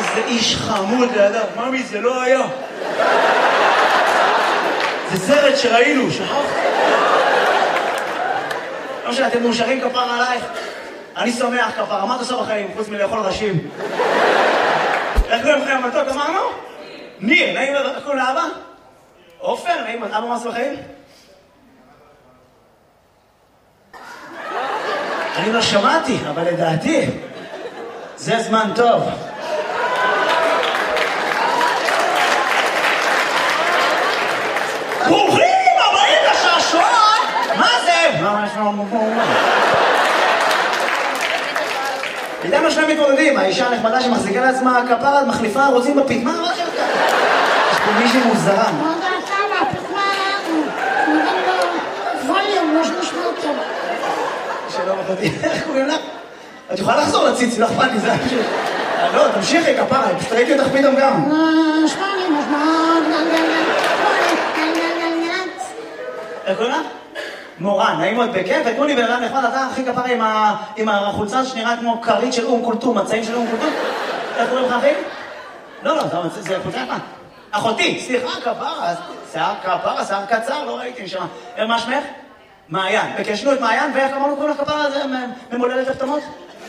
איזה איש חמוד לידיו. ממי, זה לא היה. זה סרט שראינו, שכחת? לא משנה, אתם מאושרים כפרה עלייך? אני שמח כפרה, מה אתה עושה בחיים, חוץ מלאכול ראשים? איך קוראים לכם המתוק, אמרנו? ניר, נעים, איך קוראים לאבא? עופר, נעים, אבא מה עושה בחיים? אני לא שמעתי, אבל לדעתי, זה זמן טוב. ברוכים הבאים לשעשועון! מה זה? מה יש לנו מומה? איתנו שני מתמודדים, האישה הנחמדה שמחזיקה לעצמה כפרה, מחליפה, רוצים בפתמה? מה שלך? יש פה מישהי מוזרה. לא יודעת כמה, הפתמה נותן לו ווליום, לא שנשמע אותו. שלום אחותי, איך קוראים לך? את יכולה לחזור לציץ, לא אכפת לי, זה פשוט... לא, תמשיכי כפרה, פשוט ראיתי אותך פתאום גם. איך קוראים לך? מורן, נעים מאוד בכיף, ותנו לי בן אדם נחמד, אתה הכי כפרה עם החולצה שנראה כמו כרית של קולטום, מצעים של קולטום. איך קוראים לך אחי? לא, זה חולצה נחמד. אחותי, סליחה, כפרה, שיער קצר, לא ראיתי נשמע. מה שמך? מעיין, בקשנו את מעיין, ואיך אמרנו קוראים לך כפרה, זה ממולדת הפתמות?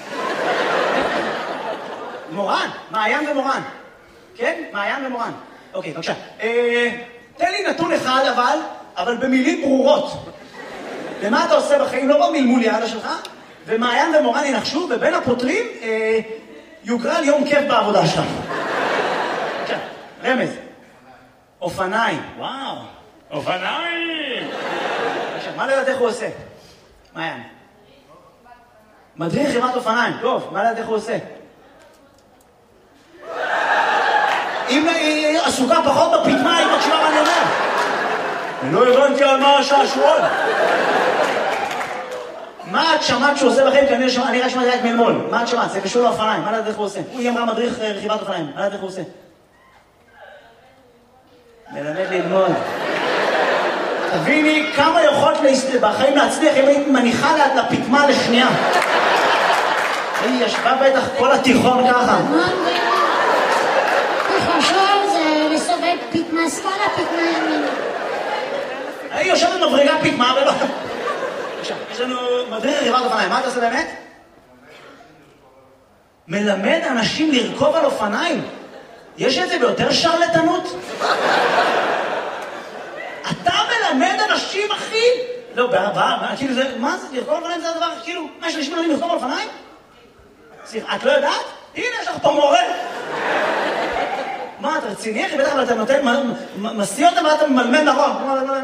מורן, מעיין ומורן. כן? מעיין ומורן. אוקיי, בבקשה. תן לי נתון אחד אבל במילים ברורות. ומה אתה עושה בחיים? לא במלמול יעדה שלך, ומעיין ומורן ינחשו, ובין הפותרים יוגרל יום כיף בעבודה שלך. בבקשה, רמז. אופניים. וואו, אופניים! בבקשה, מה לדעת איך הוא עושה? מעיין. מדריך חימת אופניים. טוב, מה לדעת איך הוא עושה? אם היא עסוקה פחות בפתמה, היא מקשיבה מה אני אומר. אני לא הבנתי על מה השעשועון. מה את שמעת שהוא עושה בחיים? אני רק שמעתי רק מלמול. מה את שמעת? זה קשור לאופניים. מה לדעת איך הוא עושה? היא אמרה מדריך רכיבת אופניים. מה לדעת איך הוא עושה? מלמד ללמוד. תביני כמה יכולת בחיים להצליח אם היית מניחה לפתמה לשנייה. היא ישבה בטח כל התיכון ככה. עכשיו זה לסובב פתמה שמאלה, פתמה ימין. היא יושבת מבריגה פתמה ולא... יש לנו מדריך רכיבת אופניים. מה אתה עושה באמת? מלמד אנשים לרכוב על אופניים. יש את זה ביותר שרלטנות? אתה מלמד אנשים, אחי? לא, כאילו זה... מה זה? לרכוב על אופניים זה הדבר? כאילו, מה יש אנשים מלמדים לרכוב על אופניים? סליחה, את לא יודעת? הנה, יש לך פה מורה. מה, אתה רציני? אחי, בטח, אבל אתה נותן... מסיא אותם ואתה ממלמד נכון.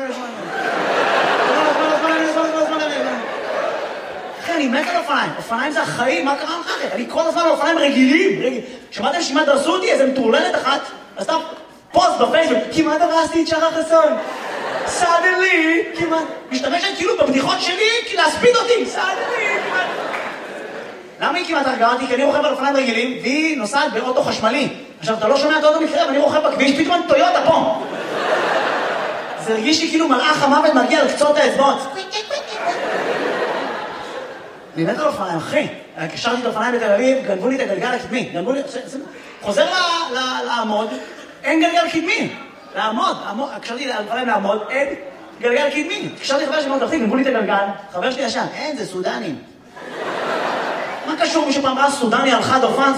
אחי, אני מת על אופניים. אופניים זה החיים, מה קרה לך? אני כל הזמן על אופניים רגילים. שמעתם שמה דרסו אותי? איזה מטורללת אחת. אז אתה פוסט בפייסבוק. כמעט הרסתי את שרה חסון. סאדלי, כמעט. משתמשת כאילו בבדיחות שלי להספיד אותי. סאדלי, כמעט. למה היא כמעט הרגעתי? כי אני רוכב על אופניים רגילים, והיא נוסעת באוטו חשמלי. עכשיו, אתה לא שומע את האוטו מקרה, ואני רוכב בכביש, פתאום טויוטה פה. זה הרגיש לי כאילו מלאך המוות מגיע על קצות האצבעות. אני מת על אופניים, אחי. קשרתי את האופניים בתל אביב, גנבו לי את הגלגל הקדמי. חוזר לעמוד, אין גלגל קדמי. לעמוד, קשרתי את האופניים לעמוד, אין גלגל קדמי. קשרתי חבר שלי מאוד תחתיק, גנבו לי את הגלגל, חבר שלי ישן, אין, זה סודנים. מה קשור? מישהו פעם ראה סודני על חד אופן?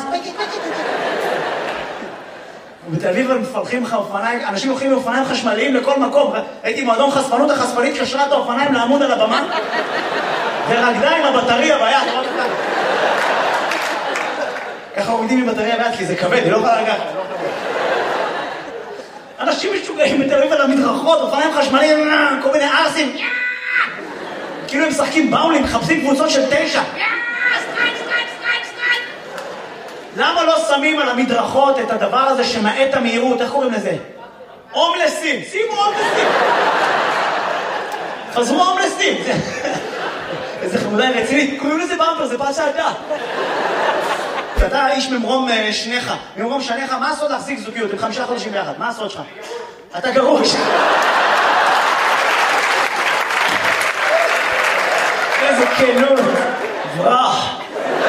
ובתל אביב הם מפלחים לך אופניים, אנשים הולכים עם אופניים חשמליים לכל מקום. הייתי מועדון חשפנות, החשפנית קשרה את האופניים לעמוד על הבמה, ורקדה עם הבטריה ביד. ככה עומדים עם בטריה ביד, כי זה כבד, היא לא יכולה לגעת. אנשים משוגעים בתל אביב על המדרכות, אופניים חשמליים, כל מיני ארסים. כאילו הם משחקים באולינג, מחפשים קבוצות של 9. למה לא שמים על המדרכות את הדבר הזה שמעט המהירות? איך קוראים לזה? הומלסים. שימו הומלסים. חזרו הומלסים. איזה חמודה רצינית. קוראים לזה במפר, זה פעם שעתה. אתה איש ממרום שניך. ממרום שניך, מה הסוד להחזיק זוגיות? עם 5 חודשים ביחד. מה הסוד שלך? אתה גרוש. איזה כנות. ברח.